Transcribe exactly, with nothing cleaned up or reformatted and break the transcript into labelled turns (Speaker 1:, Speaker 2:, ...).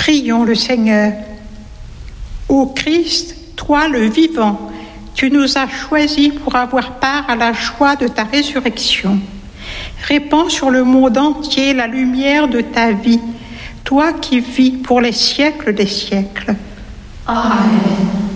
Speaker 1: Prions le Seigneur. Ô Christ, toi le vivant, tu nous as choisis pour avoir part à la joie de ta résurrection. Répands sur le monde entier la lumière de ta vie, toi qui vis pour les siècles des siècles.
Speaker 2: Amen.